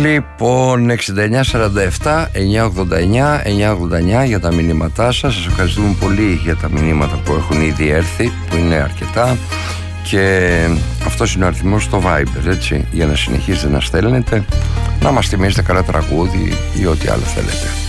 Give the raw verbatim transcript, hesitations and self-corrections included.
Λοιπόν, εξήντα εννιά σαράντα επτά εννιακόσια ογδόντα εννιά εννιακόσια ογδόντα εννιά για τα μηνύματά σας. Σας ευχαριστούμε πολύ για τα μηνύματα που έχουν ήδη έρθει, που είναι αρκετά. Και αυτός είναι ο αριθμός στο Viber, έτσι, για να συνεχίσετε να στέλνετε, να μας θυμίζετε καλά τραγούδι ή ό,τι άλλο θέλετε.